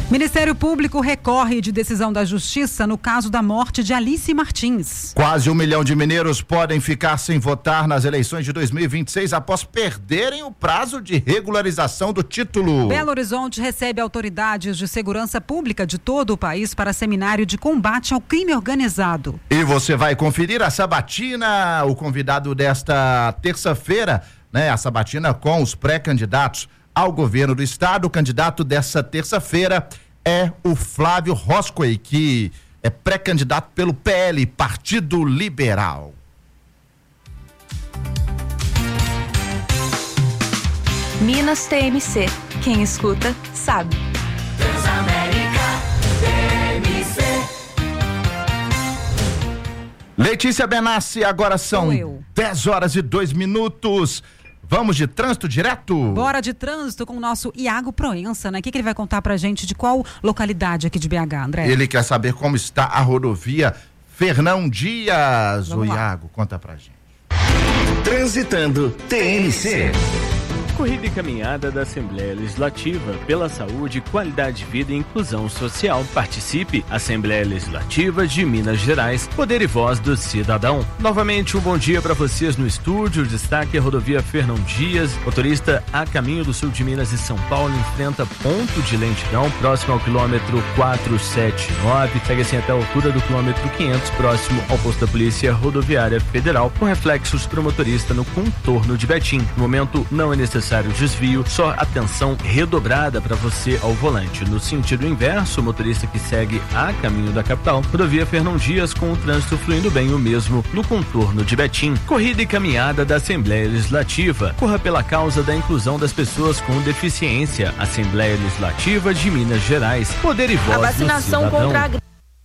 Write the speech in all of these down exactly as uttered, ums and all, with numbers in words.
Ministério Público recorre de decisão da Justiça no caso da morte de Alice Martins. Quase um milhão de mineiros podem ficar sem votar nas eleições de dois mil e vinte e seis após perderem o prazo de regularização do título. Belo Horizonte recebe autoridades de segurança pública de todo o país para seminário de combate ao crime organizado. E você vai conferir a sabatina, o convidado desta terça-feira, né? A sabatina com os pré-candidatos ao governo do estado. O candidato dessa terça-feira é o Flávio Roscoe, que é pré-candidato pelo P L, Partido Liberal. Minas T M C. Quem escuta, sabe. Transamérica T M C. Letícia Benassi, agora são dez horas e dois minutos. Vamos de trânsito direto? Bora de trânsito com o nosso Iago Proença, né? O que, que ele vai contar pra gente de qual localidade aqui de B H, André? Ele quer saber como está a rodovia Fernão Dias. Vamos o lá. Iago, conta pra gente. Trânsitando T M C. Corrida e caminhada da Assembleia Legislativa pela saúde, qualidade de vida e inclusão social. Participe, Assembleia Legislativa de Minas Gerais, poder e voz do cidadão. Novamente um bom dia para vocês no estúdio. Destaque a rodovia Fernão Dias. Motorista a caminho do sul de Minas e São Paulo enfrenta ponto de lentidão próximo ao quilômetro quatrocentos e setenta e nove. Segue assim até a altura do quilômetro quinhentos, próximo ao posto da Polícia Rodoviária Federal, com reflexos para o motorista no contorno de Betim. No momento não é necessário desvio, só atenção redobrada para você ao volante. No sentido inverso, o motorista que segue a caminho da capital, rodovia Fernão Dias, com o trânsito fluindo bem, o mesmo no contorno de Betim. Corrida e caminhada da Assembleia Legislativa. Corra pela causa da inclusão das pessoas com deficiência. Assembleia Legislativa de Minas Gerais. Poder e voz A vacinação do cidadão. contra a gripe.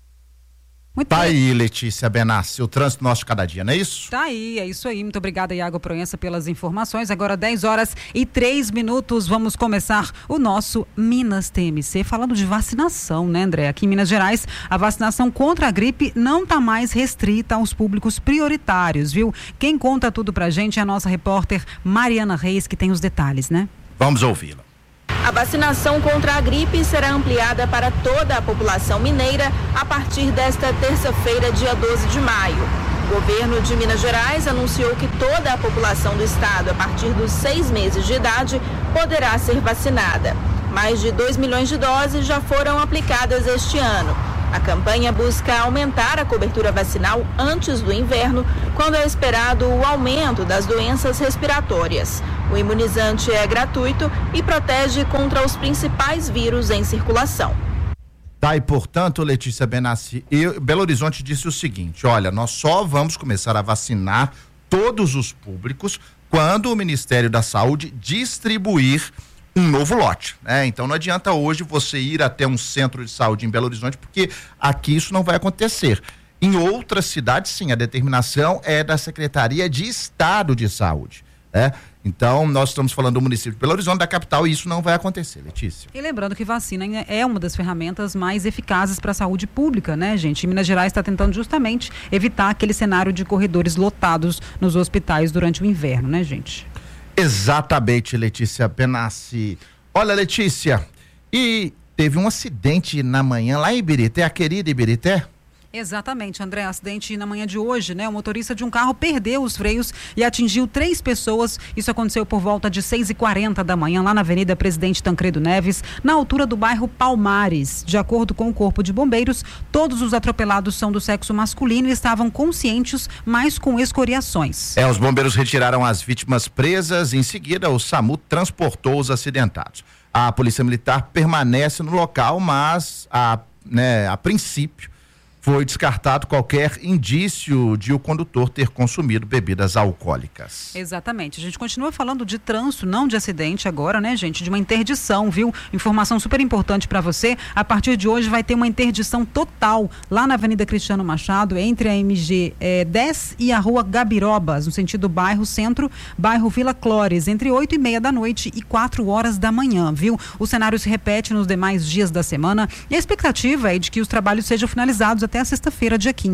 Muito Tá bem. aí, Letícia Benassi, o trânsito nosso de cada dia, não é isso? Tá aí, é isso aí. Muito obrigada, Iago Proença, pelas informações. Agora dez horas e três minutos, vamos começar o nosso Minas T M C, falando de vacinação, né, André? Aqui em Minas Gerais, a vacinação contra a gripe não está mais restrita aos públicos prioritários, viu? Quem conta tudo pra gente é a nossa repórter Mariana Reis, que tem os detalhes, né? Vamos ouvi-la. A vacinação contra a gripe será ampliada para toda a população mineira a partir desta terça-feira, dia doze de maio. O governo de Minas Gerais anunciou que toda a população do estado, a partir dos seis meses de idade, poderá ser vacinada. Mais de dois milhões de doses já foram aplicadas este ano. A campanha busca aumentar a cobertura vacinal antes do inverno, quando é esperado o aumento das doenças respiratórias. O imunizante é gratuito e protege contra os principais vírus em circulação. Tá, e portanto, Letícia Benassi, eu, Belo Horizonte disse o seguinte: olha, nós só vamos começar a vacinar todos os públicos quando o Ministério da Saúde distribuir um novo lote, né? Então não adianta hoje você ir até um centro de saúde em Belo Horizonte, porque aqui isso não vai acontecer. Em outras cidades, sim, a determinação é da Secretaria de Estado de Saúde, né? Então, nós estamos falando do município de Belo Horizonte, da capital, e isso não vai acontecer, Letícia. E lembrando que vacina é uma das ferramentas mais eficazes para a saúde pública, né, gente? E Minas Gerais está tentando justamente evitar aquele cenário de corredores lotados nos hospitais durante o inverno, né, gente? Exatamente, Letícia Benassi. Olha, Letícia, e teve um acidente na manhã lá em Ibirité, a querida Ibirité? Exatamente, André, acidente na manhã de hoje, né? O motorista de um carro perdeu os freios e atingiu três pessoas. Isso aconteceu por volta de seis e quarenta da manhã, lá na Avenida Presidente Tancredo Neves, na altura do bairro Palmares. De acordo com o Corpo de Bombeiros, todos os atropelados são do sexo masculino e estavam conscientes, mas com escoriações. É, os bombeiros retiraram as vítimas presas, em seguida o SAMU transportou os acidentados. A Polícia Militar permanece no local, mas a, né, a princípio foi descartado qualquer indício de o condutor ter consumido bebidas alcoólicas. Exatamente. A gente continua falando de trânsito, não de acidente agora, né, gente? De uma interdição, viu? Informação super importante para você. A partir de hoje vai ter uma interdição total lá na Avenida Cristiano Machado, entre a M G eh, dez e a Rua Gabirobas, no sentido bairro Centro, bairro Vila Clores, entre oito e meia da noite e quatro horas da manhã, viu? O cenário se repete nos demais dias da semana e a expectativa é de que os trabalhos sejam finalizados até a sexta-feira, dia quinze.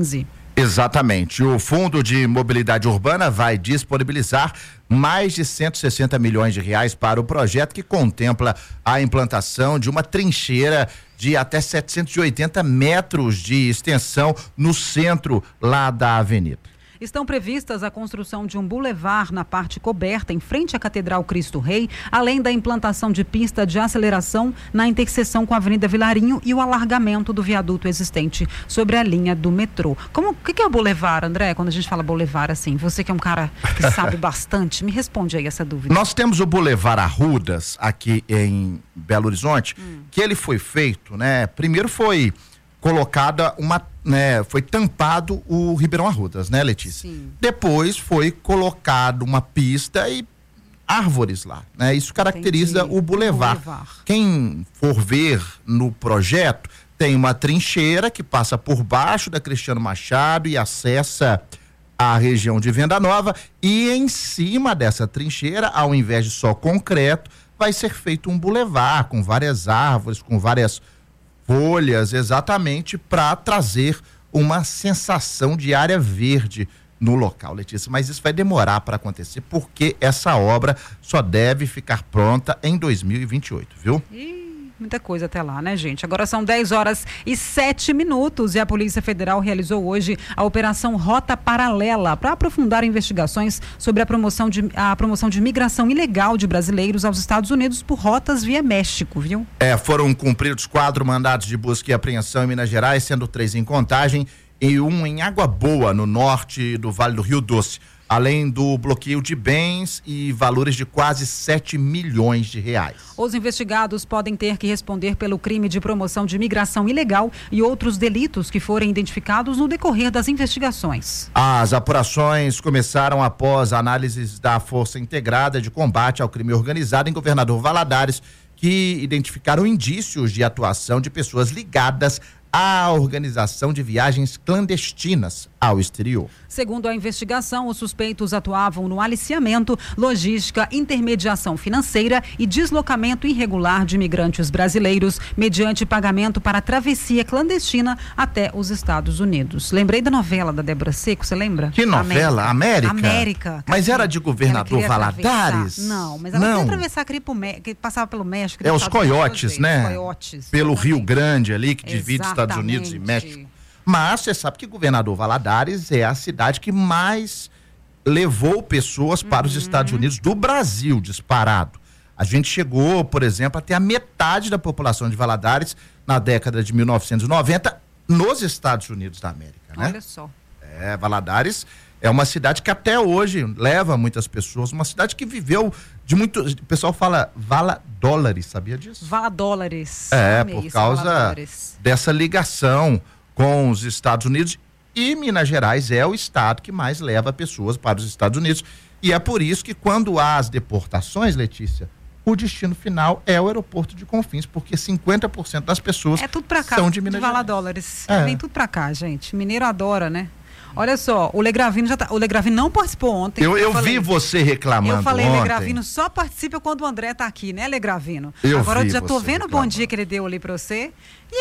Exatamente. O Fundo de Mobilidade Urbana vai disponibilizar mais de cento e sessenta milhões de reais para o projeto, que contempla a implantação de uma trincheira de até setecentos e oitenta metros de extensão no centro lá da avenida. Estão previstas a construção de um bulevar na parte coberta, em frente à Catedral Cristo Rei, além da implantação de pista de aceleração na interseção com a Avenida Vilarinho e o alargamento do viaduto existente sobre a linha do metrô. Como, o que, que é o bulevar, André? Quando a gente fala bulevar assim, você que é um cara que sabe bastante, me responde aí essa dúvida. Nós temos o Bulevar Arrudas aqui em Belo Horizonte, hum. que ele foi feito, né? Primeiro foi colocada uma, né, foi tampado o Ribeirão Arrudas, né, Letícia? Sim. Depois foi colocado uma pista e árvores lá, né? Isso caracteriza Entendi. o bulevar. bulevar. Quem for ver no projeto, tem uma trincheira que passa por baixo da Cristiano Machado e acessa a região de Venda Nova, e em cima dessa trincheira, ao invés de só concreto, vai ser feito um bulevar com várias árvores, com várias folhas, exatamente para trazer uma sensação de área verde no local, Letícia. Mas isso vai demorar para acontecer, porque essa obra só deve ficar pronta em dois mil e vinte e oito, viu? Ih, muita coisa até lá, né, gente? Agora são dez horas e sete minutos e a Polícia Federal realizou hoje a Operação Rota Paralela para aprofundar investigações sobre a promoção de, a promoção de migração ilegal de brasileiros aos Estados Unidos por rotas via México, viu? É, foram cumpridos quatro mandados de busca e apreensão em Minas Gerais, sendo três em Contagem e um em Água Boa, no norte do Vale do Rio Doce, além do bloqueio de bens e valores de quase sete milhões de reais. Os investigados podem ter que responder pelo crime de promoção de migração ilegal e outros delitos que forem identificados no decorrer das investigações. As apurações começaram após análises da Força Integrada de Combate ao Crime Organizado em Governador Valadares, que identificaram indícios de atuação de pessoas ligadas à organização de viagens clandestinas ao exterior. Segundo a investigação, os suspeitos atuavam no aliciamento, logística, intermediação financeira e deslocamento irregular de imigrantes brasileiros mediante pagamento para travessia clandestina até os Estados Unidos. Lembrei da novela da Débora Seco, você lembra? Que novela? América? América. América. Mas era de governador Valadares? Não, mas ela Não. queria atravessar, queria pro Me... que passava pelo México. É os coiotes, né? Os coiotes. Pelo exatamente. Rio Grande ali, que divide Exatamente. Estados Unidos e México. Mas você sabe que Governador Valadares é a cidade que mais levou pessoas para os Estados Unidos do Brasil, disparado. A gente chegou, por exemplo, até a metade da população de Valadares na década de mil novecentos e noventa nos Estados Unidos da América, né? Olha só. É, Valadares é uma cidade que até hoje leva muitas pessoas, uma cidade que viveu de muito, o pessoal fala Vala Dólares, sabia disso? Vala Dólares. É, Amei por isso, causa Vala Dólares. dessa ligação com os Estados Unidos, e Minas Gerais é o estado que mais leva pessoas para os Estados Unidos, e é por isso que quando há as deportações, Letícia, o destino final é o aeroporto de Confins, porque cinquenta por cento das pessoas é tudo pra cá, são de Minas de Vala Gerais. Dólares. É. Vem tudo pra cá, gente. Mineiro adora, né? Olha só, o Legravino já tá, o Legravino não participou ontem. Eu, eu falei, vi você reclamando Eu falei, ontem. Legravino só participa quando o André tá aqui, né, Legravino? Eu Agora vi eu já tô você vendo o bom reclamando. dia que ele deu ali pra você. E